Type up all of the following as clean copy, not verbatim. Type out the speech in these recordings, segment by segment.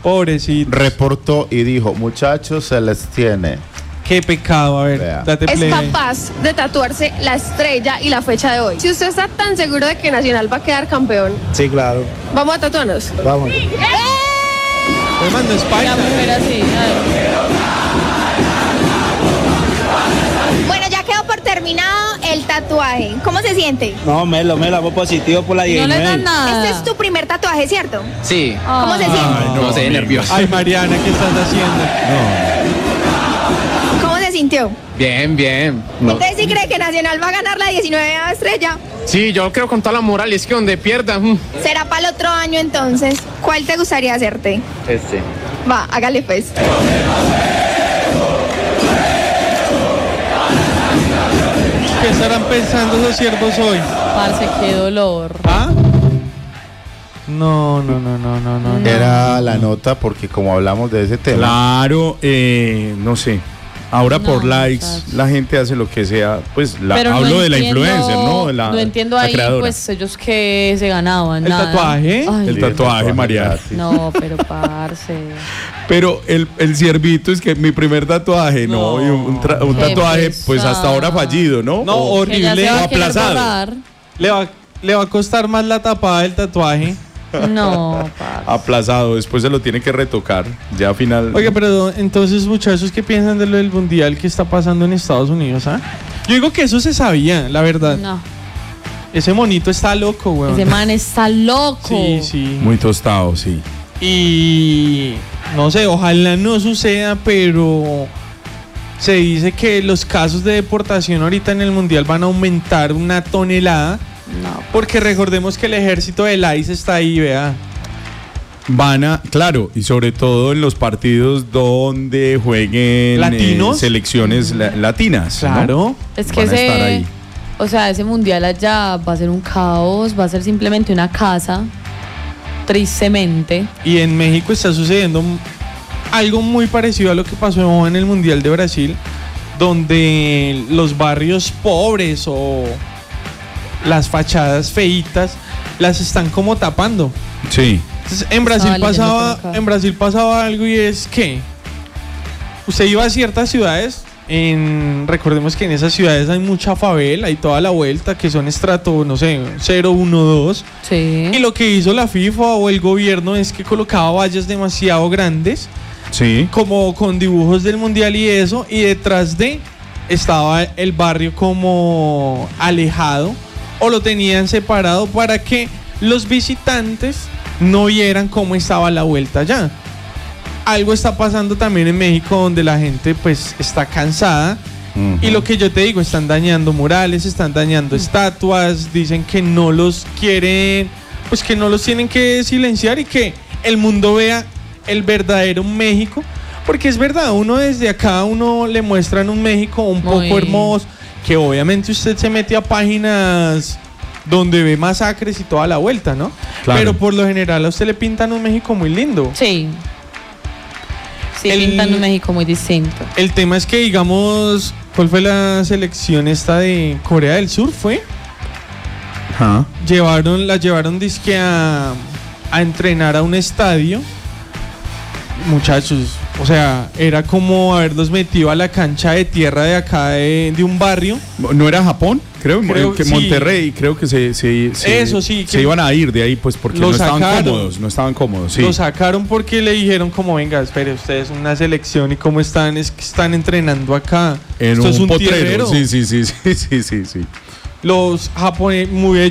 Pobrecito. reportó y dijo, muchachos, se les tiene. Qué pecado, a ver, Vea. date Es play. capaz de tatuarse la estrella y la fecha de hoy. Si usted está tan seguro de que Nacional va a quedar campeón, Sí, claro. vamos a tatuarnos. Vamos. Pues mando Spider. Bueno, ya quedó por terminado el tatuaje. ¿Cómo se siente? No, Melo, voy positivo por la No le 19. dan nada. Este es tu primer tatuaje, ¿cierto? Sí. ¿Cómo se siente? No sé, nervioso. Ay, Mariana, ¿qué estás haciendo? ¿Cómo se sintió? Bien, bien. ¿Usted sí cree que Nacional va a ganar la 19ª estrella? Sí, yo creo con toda la moral, es que donde pierda. Será para el otro año entonces. ¿Cuál te gustaría hacerte? Este. Va, hágale pues. ¿Qué estarán pensando esos siervos hoy? Parce, qué dolor. ¿Ah? No. Era la nota porque como hablamos de ese tema. Claro, no sé. Ahora por No, likes muchachos. la gente hace lo que sea. Pues Pero hablo no de la entiendo- influencer, ¿no? De la, no entiendo la ahí, creadora. pues ellos que se ganaban. ¿El nada. tatuaje? Ay, El tatuaje, Mariana. gratis. no, pero parce. Pero el ciervito es que mi primer tatuaje, ¿no? No. Y un Qué tatuaje, pues hasta pesado. ahora fallido, ¿no? No, O- Que ya horrible. se va a o querer aplazado. borrar. Le va a costar más la tapada del tatuaje. No, parce. aplazado, después se lo tiene que retocar. Ya final. Oiga, pero entonces, muchachos, ¿qué piensan de lo del mundial que está pasando en Estados Unidos? ¿Ah? Yo digo que eso se sabía, la verdad. No, Ese monito está loco, weón. ese man está loco. Sí, sí. Muy tostado, sí. Y no sé, ojalá no suceda, pero se dice que los casos de deportación ahorita en el mundial van a aumentar una tonelada. No. Porque recordemos que el ejército del ICE está ahí, vea. Van a, claro, y sobre todo en los partidos donde jueguen ¿Latinos? selecciones latinas. ¿no? Claro. Es que Van a estar ahí. o sea, ese mundial allá va a ser un caos, va a ser simplemente una casa, tristemente. Y en México está sucediendo algo muy parecido a lo que pasó en el Mundial de Brasil, donde los barrios pobres o las fachadas feitas las están como tapando. Sí. Entonces, en Brasil Estaba leyendo por acá. en Brasil pasaba algo, y es que usted iba a ciertas ciudades, recordemos que en esas ciudades hay mucha favela y toda la vuelta, que son estrato, no sé, 0, 1, 2. Sí. Y lo que hizo la FIFA o el gobierno es que colocaba vallas demasiado grandes, Sí. como con dibujos del mundial y eso, y detrás de estaba el barrio como alejado, o lo tenían separado para que los visitantes no vieran cómo estaba la vuelta allá. Algo está pasando también en México, donde la gente pues está cansada. Y lo que yo te digo, están dañando murales, están dañando estatuas, dicen que no los quieren, pues que no los tienen que silenciar y que el mundo vea el verdadero México. Porque es verdad, uno desde acá, uno le muestran un México un Muy- poco hermoso, que obviamente usted se mete a páginas donde ve masacres y toda la vuelta, ¿no? Claro. Pero por lo general a usted le pintan un México muy lindo. Sí. Sí, El- pintan un México muy distinto. El tema es que, digamos, ¿cuál fue la selección esta de Corea del Sur? ¿Fue? Ajá. La llevaron dizque a entrenar a un estadio. Muchachos, o sea, era como haberlos metido a la cancha de tierra de acá de un barrio. ¿No era Japón? Creo que sí. Monterrey, creo que Eso sí, se que iban a ir de ahí, pues porque lo no estaban sacaron. cómodos, no estaban cómodos, sí. Lo sacaron porque le dijeron como, venga, espere, ustedes son una selección y cómo están, es que están entrenando acá. En Esto es un potrero, tierrero. sí. Los japoneses,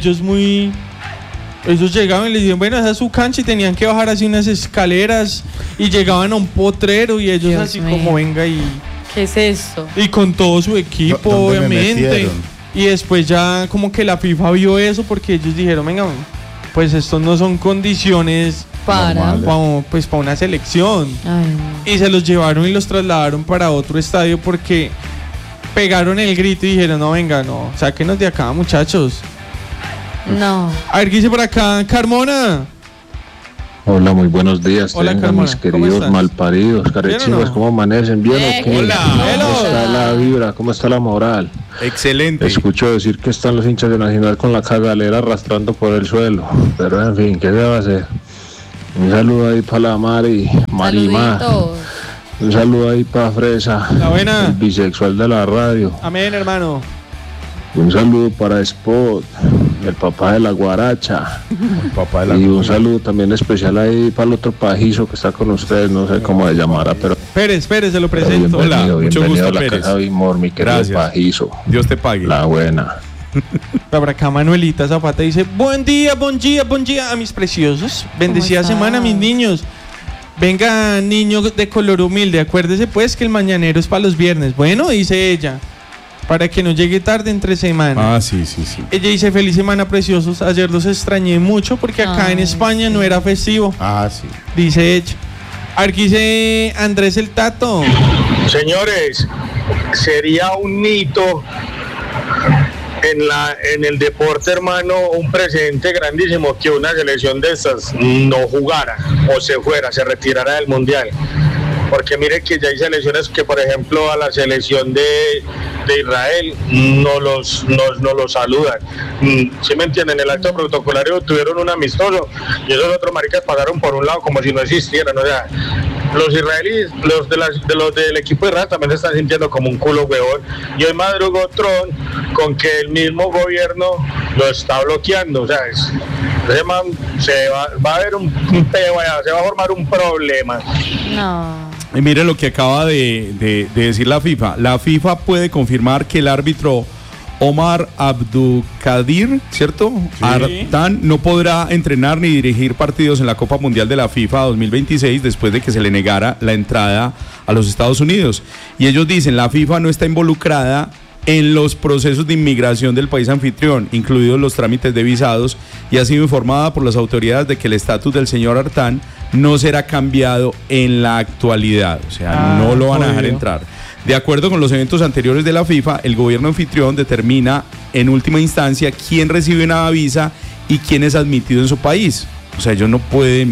ellos llegaban y les dijeron, bueno, esa es su cancha, y tenían que bajar así unas escaleras y llegaban a un potrero y ellos Dios así mío. como, venga, y ¿Qué es esto? con todo su equipo, ¿Dónde me obviamente. metieron? Y después ya como que la FIFA vio eso porque ellos dijeron, venga, pues estos no son condiciones Para. Normal. para una selección. Ay, no. Y se los llevaron y los trasladaron para otro estadio porque pegaron el grito y dijeron, no, venga, no, sáquenos de acá, muchachos. No. A ver, ¿qué dice por acá? Carmona. Hola, muy buenos días. Hola, Tengan Carmona, mis ¿cómo queridos estás? malparidos, ¿Bien o carechinos, no? ¿cómo amanecen? ¿Bien o qué? Hola. ¿Cómo está la vibra? ¿Cómo está la moral? Excelente. Escucho decir que están los hinchas de Nacional con la cagalera arrastrando por el suelo. Pero en fin, ¿qué se va a hacer? Un saludo ahí para la Mari, Marimar. Saluditos. Un saludo ahí para Fresa, La buena. el bisexual de la radio. Amén, hermano. Un saludo para Spot, el papá de la guaracha. El papá de la Y un saludo también especial ahí para el otro pajizo que está con ustedes, no sé cómo se llamará, pero Pérez, se lo presento. Hola, mucho bienvenido gusto, a la Pérez. casa Bimor, mi querido Gracias. pajizo. Dios te pague. La buena. Por acá Manuelita Zapata dice, buen día a mis preciosos. Bendecida ¿Cómo semana, estás? mis niños. Venga, niño de color humilde, acuérdese pues que el mañanero es para los viernes. Bueno, dice ella, para que no llegue tarde entre semana. Ah, sí. Ella dice, feliz semana, preciosos. Ayer los extrañé mucho porque acá en Ay, España no era festivo. Ah, sí. Dice ella. Aquí dice Andrés el Tato. Señores, sería un mito en el deporte, hermano, un precedente grandísimo que una selección de estas no jugara o se retirara del mundial. Porque mire que ya hay selecciones que, por ejemplo, a la selección de Israel no los saludan. ¿Sí me entienden? El acto protocolario tuvieron un amistoso y esos otros maricas pasaron por un lado como si no existieran. O sea, los israelíes, los del equipo de Israel también se están sintiendo como un culo huevón. Y hoy madrugó Trump con que el mismo gobierno lo está bloqueando. O sea, va a haber un peo allá, se va a formar un problema. No. Y mire lo que acaba de decir la FIFA. La FIFA puede confirmar que el árbitro Omar Abdulkadir, ¿cierto? Sí. Artan no podrá entrenar ni dirigir partidos en la Copa Mundial de la FIFA 2026 después de que se le negara la entrada a los Estados Unidos. Y ellos dicen, la FIFA no está involucrada en los procesos de inmigración del país anfitrión, incluidos los trámites de visados, y ha sido informada por las autoridades de que el estatus del señor Artan no será cambiado en la actualidad. O sea, no lo van a dejar jodido. entrar. De acuerdo con los eventos anteriores de la FIFA, el gobierno anfitrión determina en última instancia quién recibe una visa y quién es admitido en su país. O sea, ellos no pueden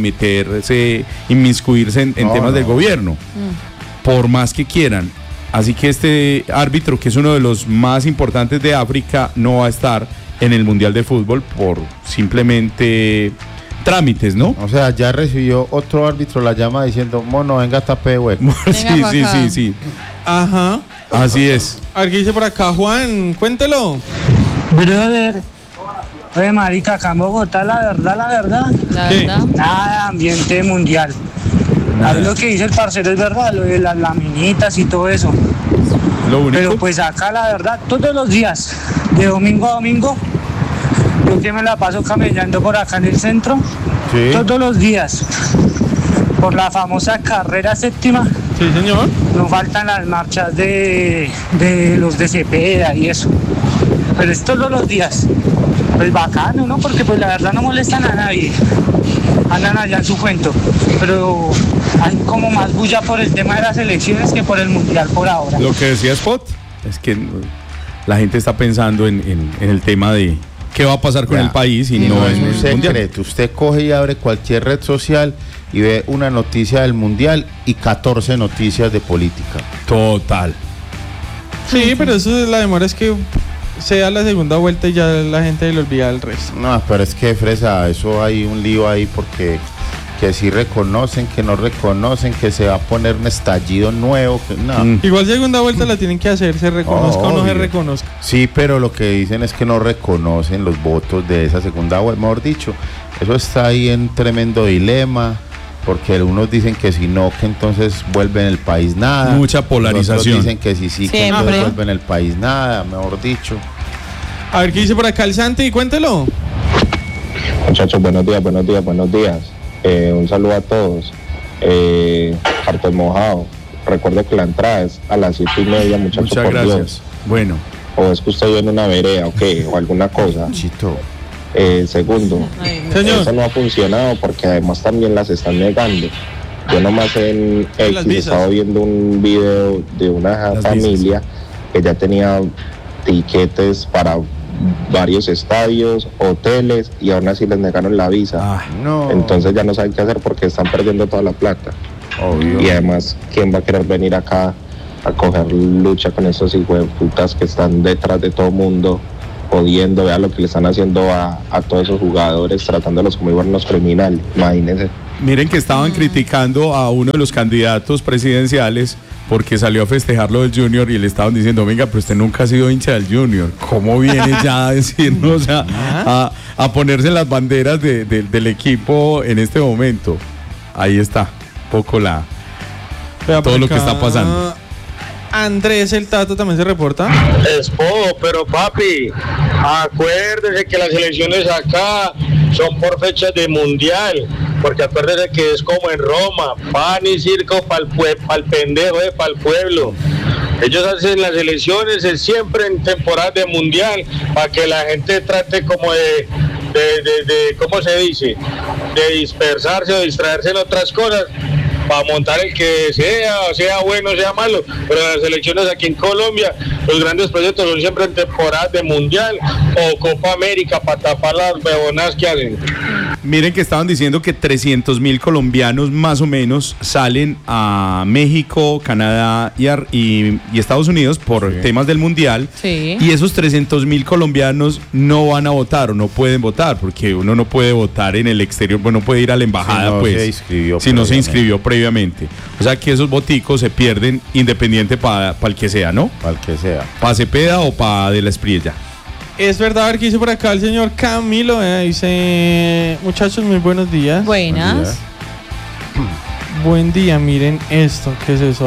inmiscuirse en temas del gobierno, por más que quieran. Así que este árbitro, que es uno de los más importantes de África, no va a estar en el Mundial de Fútbol por simplemente trámites, ¿no? O sea, ya recibió otro árbitro la llama diciendo, mono, venga, tape hueco. Sí. Ajá. Así es. A ver qué dice por acá, Juan, cuéntelo. Brother, oye marica, acá en Bogotá la verdad, ¿Qué? nada de ambiente mundial. Ahí lo que dice el parcero es verdad, lo de las laminitas y todo eso. Lo único. Pero pues acá la verdad, todos los días, de domingo a domingo, yo que me la paso caminando por acá en el centro, Sí. todos los días, por la famosa carrera séptima. Sí, señor. No faltan las marchas de los de Cepeda y eso. Pero es todos los días. Pues bacano, ¿no? Porque pues la verdad no molestan a nadie. Andan allá en su cuento. Pero hay como más bulla por el tema de las elecciones que por el mundial por ahora. Lo que decía Spot es que la gente está pensando en el tema de qué va a pasar con el país y no es en un el mundial. secreto. Usted coge y abre cualquier red social y ve una noticia del mundial y 14 noticias de política. Total. Sí, pero eso es la demora, es que sea la segunda vuelta y ya la gente le olvida el resto. No, pero es que Fresa, eso hay un lío ahí porque que sí reconocen, que no reconocen, que se va a poner un estallido nuevo. Que, no. Igual segunda vuelta la tienen que hacer, se reconozca o no se Obvio. reconozca. Sí, pero lo que dicen es que no reconocen los votos de esa segunda vuelta. Mejor dicho, eso está ahí en tremendo dilema, porque unos dicen que si no, que entonces vuelve en el país nada. Mucha polarización. Otros dicen que si sí, que Siempre. entonces vuelve en el país nada, mejor dicho. A ver qué dice por acá el Santi, cuéntelo. Muchachos, buenos días. Un saludo a todos. Harto mojado. Recuerdo que la entrada es a las 7:30, muchachos. Muchas por gracias. Dios. Bueno. O es que usted vive en una vereda o qué, o alguna cosa. Chito. Segundo, Señor. eso no ha funcionado porque además también las están negando. Yo nomás en Las X visas. estaba viendo un video de una Las familia que ya tenía tiquetes para varios estadios, hoteles, y aún así les negaron la visa. No. Entonces ya no saben qué hacer porque están perdiendo toda la plata. Obvio. Y además, ¿quién va a querer venir acá a coger lucha con esos hijueputas que están detrás de todo mundo, jodiendo? Vea lo que le están haciendo a todos esos jugadores, tratándolos como buenos criminales, imagínense. Miren que estaban criticando a uno de los candidatos presidenciales porque salió a festejar lo del Junior y le estaban diciendo, venga, pero usted nunca ha sido hincha del Junior. ¿Cómo viene ya a decirnos a ponerse las banderas del equipo en este momento? Ahí está, poco todo lo que está pasando. Andrés el Tato también se reporta. Pero papi, acuérdese que las elecciones acá son por fechas de mundial, porque acuérdese que es como en Roma, pan y circo para el pendejo, para el pueblo. Ellos hacen las elecciones siempre en temporada de mundial, para que la gente trate como de ¿cómo se dice? De dispersarse o distraerse en otras cosas, para montar el que sea bueno, sea malo. Pero las elecciones aquí en Colombia, los grandes proyectos son siempre en temporada de mundial o Copa América, para tapar las bebonas que hacen. Miren que estaban diciendo que 300.000 colombianos más o menos salen a México, Canadá y Estados Unidos por temas del mundial. Sí. Y esos 300.000 colombianos no van a votar o no pueden votar, porque uno no puede votar en el exterior, bueno, no puede ir a la embajada si no se inscribió previamente. O sea que esos voticos se pierden independiente para el que sea, ¿no? Para el que sea. Para Cepeda o para De la Espriella. Es verdad, a ver qué dice por acá el señor Camilo. Dice, muchachos, muy buenos días. Buenas. Buen día, miren esto. ¿Qué es eso?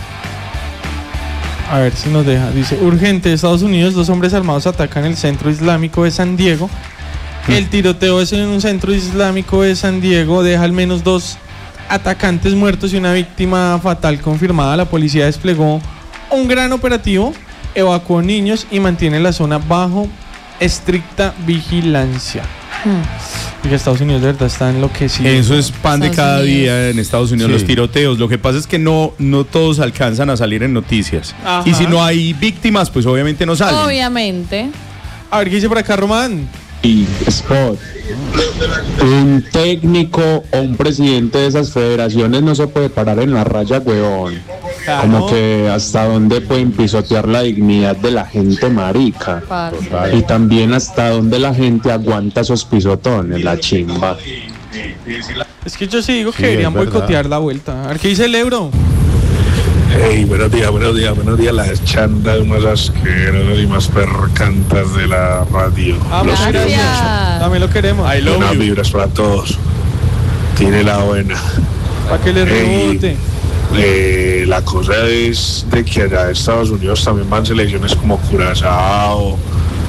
A ver si nos deja. Dice, urgente, Estados Unidos, 2 hombres armados atacan el centro islámico de San Diego. El tiroteo es en un centro islámico de San Diego. Deja al menos 2 atacantes muertos y una víctima fatal confirmada. La policía desplegó un gran operativo, evacuó niños y mantiene la zona bajo estricta vigilancia. Porque Estados Unidos de verdad está enloquecido. Eso es pan de cada día en Estados Unidos, los tiroteos. Lo que pasa es que no todos alcanzan a salir en noticias. Ajá. Y si no hay víctimas, pues obviamente no salen. Obviamente. A ver qué dice por acá Román. Y Sport, un técnico o un presidente de esas federaciones no se puede parar en la raya, huevón. Claro. Como que hasta dónde pueden pisotear la dignidad de la gente marica. Y también hasta dónde la gente aguanta esos pisotones, la chimba. Es que yo sí digo que deberían boicotear la vuelta. A ver qué dice el Euro. Hey, buenos días, las chandas más asquerosas y más percantas de la radio. Los quiero mucho. También lo queremos. Buenas vibras para todos. Tiene la buena. Para que le rebote. La cosa es de que allá en Estados Unidos también van selecciones como Curazao,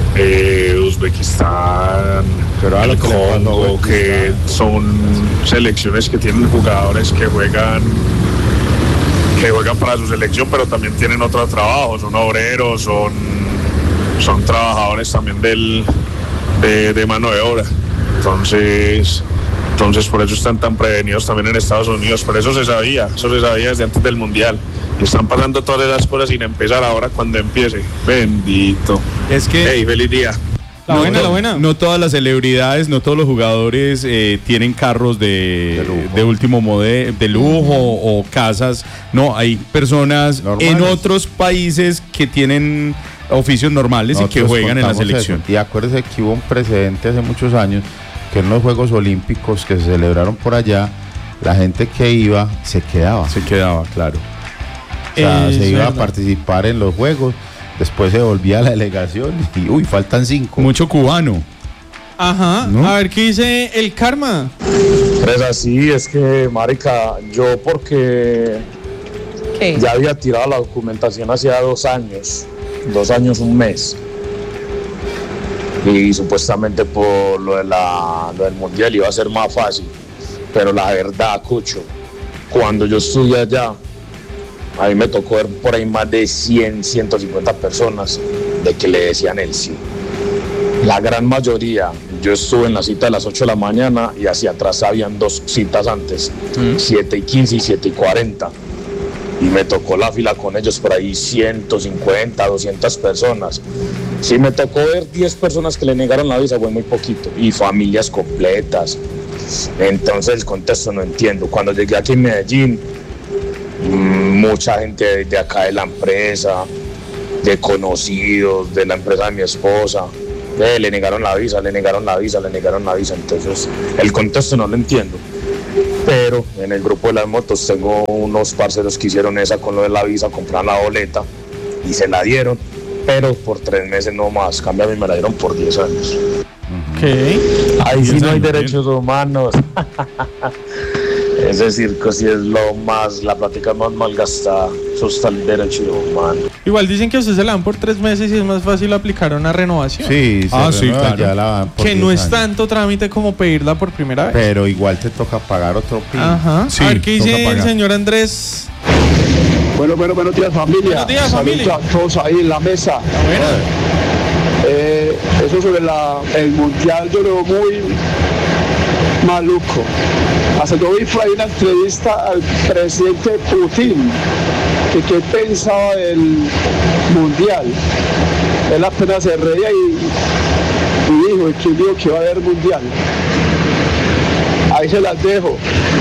Uzbekistán, el Congo, que son selecciones que tienen jugadores que juegan para su selección, pero también tienen otro trabajo, son obreros, son trabajadores también de mano de obra. Entonces por eso están tan prevenidos también en Estados Unidos. Por eso se sabía desde antes del Mundial. Y están pasando todas esas cosas sin empezar ahora cuando empiece. Bendito. Es que... Hey, feliz día. La buena. No todas las celebridades, no todos los jugadores tienen carros de último modelo, de lujo o casas. No, hay personas en otros países que tienen oficios normales y que juegan en la selección. Eso. Y acuérdese que hubo un precedente hace muchos años que en los Juegos Olímpicos que se celebraron por allá, la gente que iba se quedaba. Se quedaba, claro. O sea, se iba a participar en los Juegos. Después se volvía a la delegación y faltan 5. Mucho cubano. Ajá, ¿no? A ver qué dice el Karma. Pues así es que, marica, yo porque ya había tirado la documentación hacía 2 años, 2 años, 1 mes. Y supuestamente por lo del Mundial iba a ser más fácil. Pero la verdad, Cucho, cuando yo estuve allá, a mí me tocó ver por ahí más de 100, 150 personas de que le decían el sí. La gran mayoría, yo estuve en la cita de las 8 de la mañana y hacia atrás habían 2 citas antes, 7:15 y 7:40. Y me tocó la fila con ellos por ahí 150, 200 personas. Sí me tocó ver 10 personas que le negaron la visa, fue muy poquito, y familias completas. Entonces el contexto no entiendo. Cuando llegué aquí en Medellín, mucha gente de acá de la empresa, de conocidos, de la empresa de mi esposa, le negaron la visa. Entonces el contexto no lo entiendo. Pero en el grupo de las motos tengo unos parceros que hicieron esa con lo de la visa, compraron la boleta y se la dieron, pero por 3 meses no más. Cambia, me la dieron por 10 años. Ahí sí no hay derechos humanos. Ese circo sí es la plática más malgastada. Eso está el derecho humano. Igual dicen que a usted se la dan por 3 meses y es más fácil aplicar una renovación. Sí, sí, claro. Ya la dan por que 10 no es años. tanto trámite como pedirla por primera vez. Pero igual te toca pagar otro PIN. Ajá. Sí, a ver qué toca dice el pagar. señor Andrés. Buenos días, familia. Buenos días, familia. Saludos a todos ahí en la mesa. Eso sobre el mundial yo lo veo muy maluco. Hace poco vi por ahí una entrevista al presidente Putin, que qué pensaba del mundial. Él apenas se reía y dijo, ¿quién dijo que va a haber mundial? Ahí se las dejo.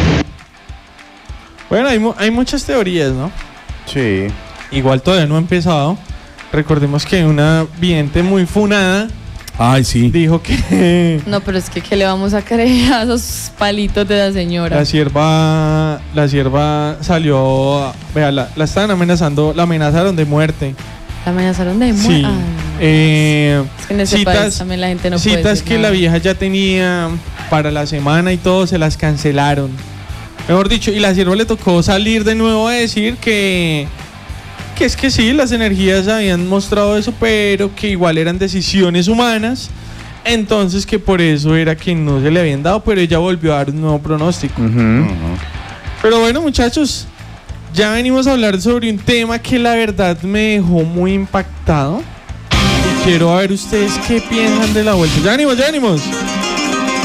Bueno, hay muchas teorías, ¿no? Sí. Igual todavía no ha empezado. Recordemos que una vidente muy funada dijo que No, pero es que ¿qué le vamos a creer a esos palitos de la señora? la sierva salió, vea, la estaban amenazando, la amenazaron de muerte. ¿La amenazaron de muerte? Sí. Es que en ese país también la gente no puede citas decir que nada. la vieja ya tenía para la semana y todo, se las cancelaron. Mejor dicho, y la sierva le tocó salir de nuevo a decir que es que sí, las energías habían mostrado eso, pero que igual eran decisiones humanas, entonces que por eso era que no se le habían dado, pero ella volvió a dar un nuevo pronóstico. Pero bueno, muchachos, ya venimos a hablar sobre un tema que la verdad me dejó muy impactado y quiero ver ustedes qué piensan de la vuelta. Ya venimos.